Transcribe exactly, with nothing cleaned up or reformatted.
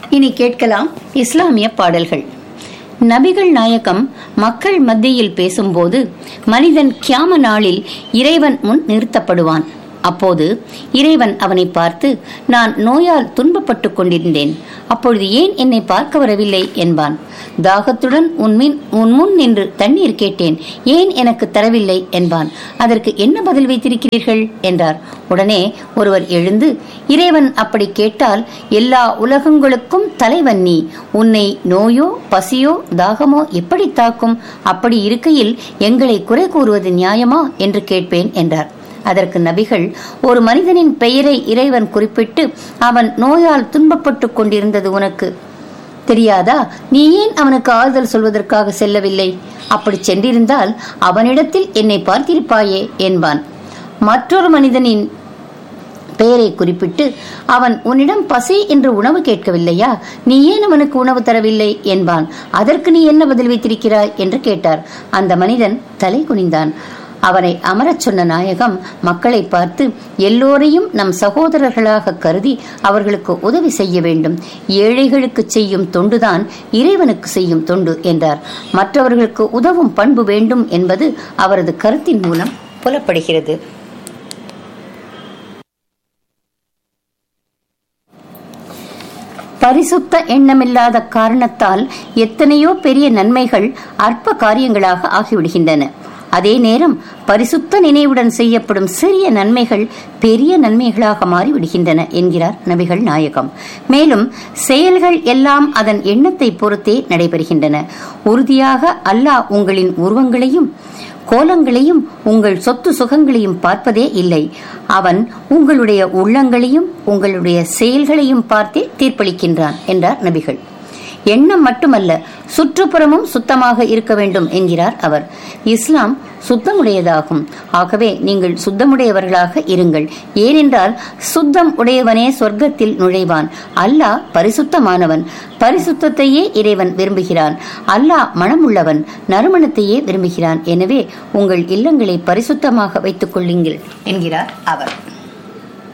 இனி கேட்கலாம் இஸ்லாமிய பாடல்கள். நபிகள் நாயகம் மக்கள் மத்தியில் பேசும்போது மனிதன் கியாம நாளில் இறைவன் முன் நிறுத்தப்படுவான். அப்போது இறைவன் அவனை பார்த்து, நான் நோயால் துன்பப்பட்டுக் கொண்டிருந்தேன், அப்பொழுது ஏன் என்னை பார்க்க வரவில்லை என்பான். தாகத்துடன் உன்மின் உன் முன் நின்று தண்ணீர் கேட்டேன், ஏன் எனக்கு தரவில்லை என்பான். அதற்கு என்ன பதில் வைத்திருக்கிறீர்கள் என்றார். உடனே ஒருவர் எழுந்து, இறைவன் அப்படி கேட்டால் எல்லா உலகங்களுக்கும் தலைவன் நீ, உன்னை நோயோ பசியோ தாகமோ எப்படி தாக்கும்? அப்படி இருக்கையில் எங்களை குறை கூறுவது நியாயமா என்று கேட்பேன் என்றார். அதற்கு நபிகள், ஒரு மனிதனின் பெயரை இறைவன் குறிப்பிட்டு அவன் நோயால் துன்பப்பட்டுக் கொண்டிருந்தது உனக்கு தெரியாதா? நீ ஏன் அவனுக்கு ஆறுதல் சொல்வதற்காக செல்லவில்லை? அப்படி சென்றிருந்தால் அவனிடத்தில் என்னை பார்த்திருப்பாயே என்பான். மற்றொரு மனிதனின் பெயரை குறிப்பிட்டு, அவன் உன்னிடம் பசி என்று உணவு கேட்கவில்லையா? நீ ஏன் அவனுக்கு உணவு தரவில்லை என்பான். அதற்கு நீ என்ன பதில் வைத்திருக்கிறாய் என்று கேட்டார். அந்த மனிதன் தலை குனிந்தான். அவனை அமரச் சொன்ன நாயகம் மக்களை பார்த்து, எல்லோரையும் நம் சகோதரர்களாக கருதி அவர்களுக்கு உதவி செய்ய வேண்டும். ஏழைகளுக்கு செய்யும் தொண்டுதான் இறைவனுக்கு செய்யும் தொண்டு என்றார். மற்றவர்களுக்கு உதவும் பண்பு வேண்டும் என்பது அவரது கருத்தின் மூலம் புலப்படுகிறது. பரிசுத்த எண்ணமில்லாத காரணத்தால் எத்தனையோ பெரிய நன்மைகள் அற்ப காரியங்களாக ஆகிவிடுகின்றன. அதே நேரம் பரிசுத்த நினைவுடன் செய்யப்படும் சிறிய நன்மைகள் பெரிய நன்மைகளாக மாறிவிடுகின்றன என்கிறார் நபிகள் நாயகம். மேலும் செயல்கள் எல்லாம் அதன் எண்ணத்தை பொறுத்தே நடைபெறுகின்றன. உறுதியாக அல்லாஹ் உங்களின் உருவங்களையும் கோலங்களையும் உங்கள் சொத்து சுகங்களையும் பார்ப்பதே இல்லை. அவன் உங்களுடைய உள்ளங்களையும் உங்களுடைய செயல்களையும் பார்த்தே தீர்ப்பளிக்கின்றான் என்றார் நபிகள். எண்ணம் மட்டுமல்ல, சுற்றுப்புறமும் சுத்தமாக இருக்க வேண்டும் என்கிறார் அவர். இஸ்லாம் சுத்தமுடையதாகும். ஆகவே நீங்கள் சுத்தமுடையவர்களாக இருங்கள். ஏனென்றால் சுத்தம் உடையவனே சொர்க்கத்தில் நுழைவான். அல்லாஹ் பரிசுத்தமானவன். பரிசுத்தத்தையே இறைவன் விரும்புகிறான். அல்லாஹ் மனமுள்ளவன், நறுமணத்தையே விரும்புகிறான். எனவே உங்கள் இல்லங்களை பரிசுத்தமாக வைத்துக் கொள்ளுங்கள் என்கிறார் அவர்.